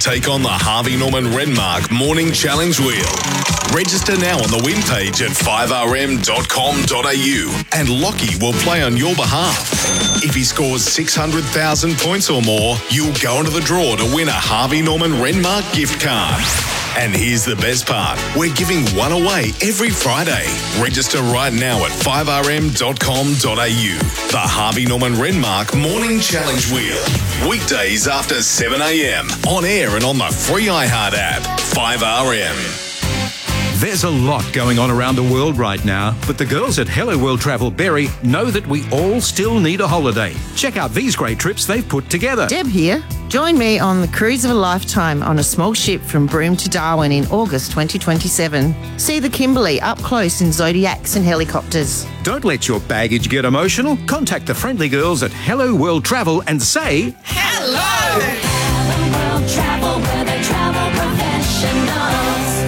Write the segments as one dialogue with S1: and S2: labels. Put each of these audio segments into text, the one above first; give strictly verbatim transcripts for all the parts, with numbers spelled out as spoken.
S1: take on the Harvey Norman Renmark Morning Challenge Wheel. Register now on the win page at five r m dot com dot a u and Lockie will play on your behalf. If he scores six hundred thousand points or more, you'll go into the draw to win a Harvey Norman Renmark gift card. And here's the best part. We're giving one away every Friday. Register right now at five r m dot com dot a u. The Harvey Norman Renmark Morning Challenge Wheel. Weekdays after seven a m. On air and on the free iHeart app. five r m.
S2: There's a lot going on around the world right now, but the girls at Hello World Travel Berry know that we all still need a holiday. Check out these great trips they've put together.
S3: Deb here. Join me on the cruise of a lifetime on a small ship from Broome to Darwin in August twenty twenty-seven. See the Kimberley up close in Zodiacs and helicopters.
S2: Don't let your baggage get emotional. Contact the friendly girls at Hello World Travel and say
S4: hello. Hello World Travel, where they travel professionals.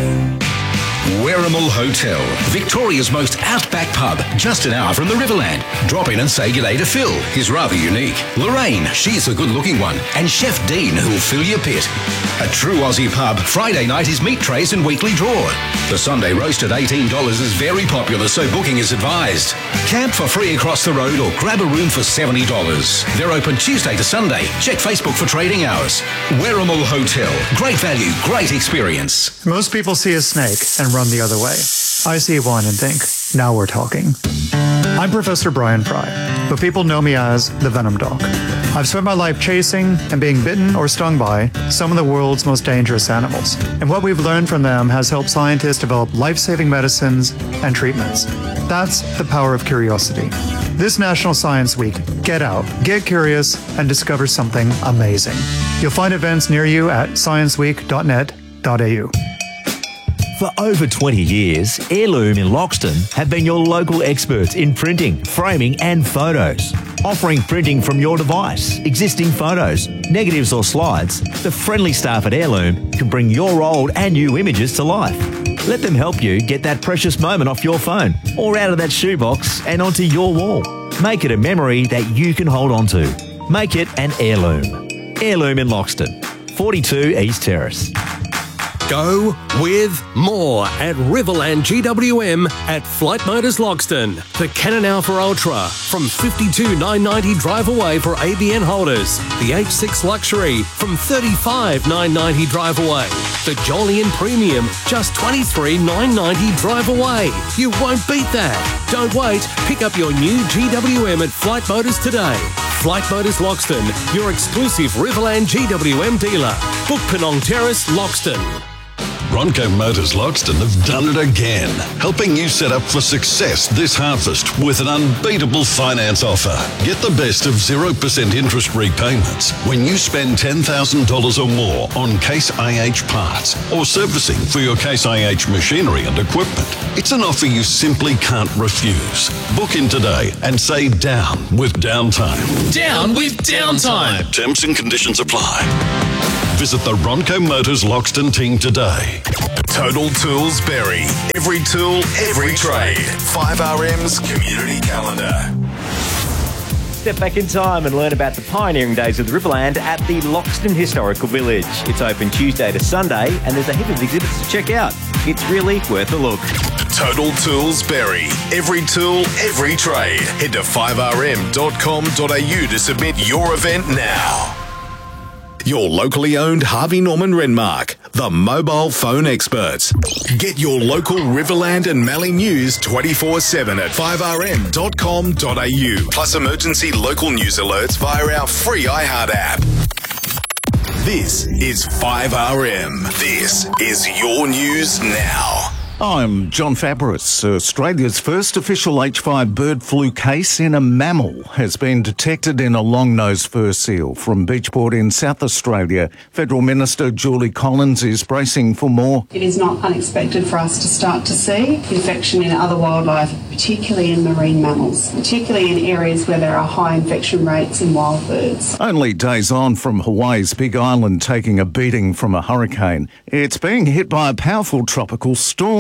S5: Werrimal Hotel, Victoria's most outback pub, just an hour from the Riverland. Drop in and say g'day to Phil. He's rather unique. Lorraine, she's a good-looking one. And Chef Dean, who'll fill your pit. A true Aussie pub. Friday night is meat trays and weekly draw. The Sunday roast at eighteen dollars is very popular, so booking is advised. Camp for free across the road or grab a room for seventy dollars. They're open Tuesday to Sunday. Check Facebook for trading hours. Werrimal Hotel. Great value, great experience.
S6: Most people see a snake and run the other way. I see one and think, now we're talking. I'm Professor Brian Fry, but people know me as the Venom Doc. I've spent my life chasing and being bitten or stung by some of the world's most dangerous animals. And what we've learned from them has helped scientists develop life-saving medicines and treatments. That's the power of curiosity. This National Science Week, get out, get curious, and discover something amazing. You'll find events near you at science week dot net dot a u.
S7: For over twenty years, Heirloom in Loxton have been your local experts in printing, framing and photos. Offering printing from your device, existing photos, negatives or slides, the friendly staff at Heirloom can bring your old and new images to life. Let them help you get that precious moment off your phone or out of that shoebox and onto your wall. Make it a memory that you can hold on to. Make it an heirloom. Heirloom in Loxton, forty-two East Terrace.
S8: Go with more at Riverland G W M at Flight Motors Loxton. The Canon Alpha Ultra from fifty-two thousand nine hundred ninety drive away for A B N holders. The H six Luxury from thirty-five thousand nine hundred ninety drive away. The Jolyon Premium just twenty-three thousand nine hundred ninety drive away. You won't beat that. Don't wait. Pick up your new G W M at Flight Motors today. Flight Motors Loxton, your exclusive Riverland G W M dealer. Book Penong Terrace, Loxton.
S9: Bronco Motors Loxton have done it again, helping you set up for success this harvest with an unbeatable finance offer. Get the best of zero percent interest repayments when you spend ten thousand dollars or more on Case I H parts or servicing for your Case I H machinery and equipment. It's an offer you simply can't refuse. Book in today and say down with downtime.
S8: Down with downtime.
S9: Terms and conditions apply. Visit the Bronco Motors Loxton team today.
S1: Total Tools Berry. Every tool, every trade. five R M's community calendar.
S7: Step back in time and learn about the pioneering days of the Riverland at the Loxton Historical Village. It's open Tuesday to Sunday and there's a heap of exhibits to check out. It's really worth a look.
S1: Total Tools Berry. Every tool, every trade. Head to five r m dot com dot a u to submit your event now. Your locally owned Harvey Norman Renmark, the mobile phone experts. Get your local Riverland and Mallee news twenty-four seven at five r m dot com dot a u. Plus emergency local news alerts via our free iHeart app. This is five R M. This is your news now.
S10: I'm John Fabris. Australia's first official H five bird flu case in a mammal has been detected in a long-nosed fur seal from Beachport in South Australia. Federal Minister Julie Collins is bracing for more.
S11: It is not unexpected for us to start to see infection in other wildlife, particularly in marine mammals, particularly in areas where there are high infection rates in wild birds.
S10: Only days on from Hawaii's Big Island taking a beating from a hurricane. It's being hit by a powerful tropical storm.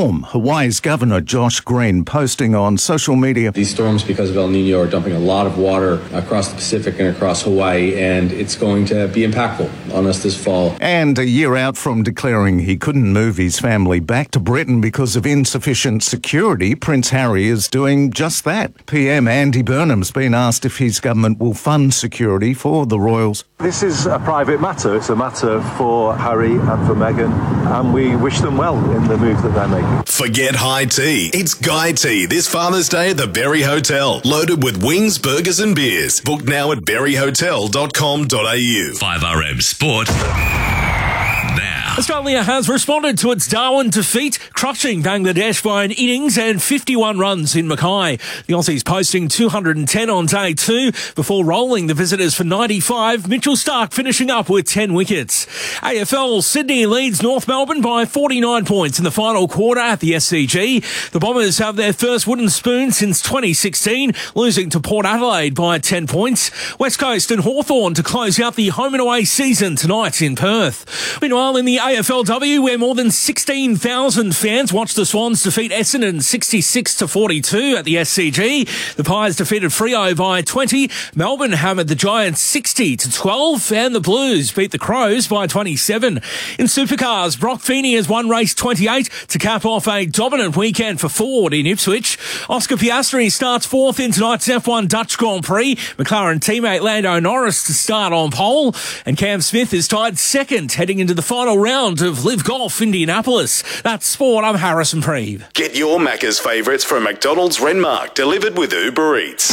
S10: storm. Hawaii's Governor Josh Green posting on social media.
S12: These storms, because of El Nino, are dumping a lot of water across the Pacific and across Hawaii, and it's going to be impactful on us this fall.
S10: And a year out from declaring he couldn't move his family back to Britain because of insufficient security, Prince Harry is doing just that. P M Andy Burnham's been asked if his government will fund security for the royals.
S13: This is a private matter. It's a matter for Harry and for Meghan, and we wish them well in the move that they're making.
S1: Forget high tea. It's Guy Tea this Father's Day at the Berry Hotel. Loaded with wings, burgers and beers. Book now at berry hotel dot com dot a u.
S14: five R M Sport. Now.
S15: Australia has responded to its Darwin defeat, crushing Bangladesh by an innings and fifty-one runs in Mackay. The Aussies posting two hundred ten on day two before rolling the visitors for ninety-five. Mitchell Starc finishing up with ten wickets. A F L, Sydney leads North Melbourne by forty-nine points in the final quarter at the S C G. The Bombers have their first wooden spoon since twenty sixteen, losing to Port Adelaide by ten points. West Coast and Hawthorn to close out the home and away season tonight in Perth. Meanwhile, in the A F L W, where more than sixteen thousand fans watched the Swans defeat Essendon sixty-six to forty-two at the S C G. The Pies defeated Freo by twenty. Melbourne hammered the Giants sixty to twelve, and the Blues beat the Crows by twenty-seven. In Supercars, Brock Feeney has won race twenty-eight to cap off a dominant weekend for Ford in Ipswich. Oscar Piastri starts fourth in tonight's F one Dutch Grand Prix. McLaren teammate Lando Norris to start on pole, and Cam Smith is tied second heading into the final round of Live Golf Indianapolis. That's sport. I'm Harrison Preeve.
S1: Get your Macca's favourites from McDonald's Renmark, delivered with Uber Eats.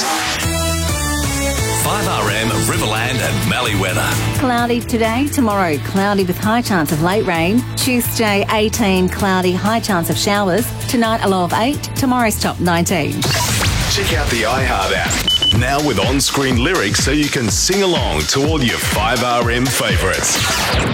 S14: five R M Riverland and Mallee weather.
S16: Cloudy today, tomorrow cloudy with high chance of late rain. Tuesday eighteen, cloudy, high chance of showers. Tonight a low of eight, tomorrow's top nineteen.
S1: Check out the iHeart app, now with on-screen lyrics so you can sing along to all your five R M favourites.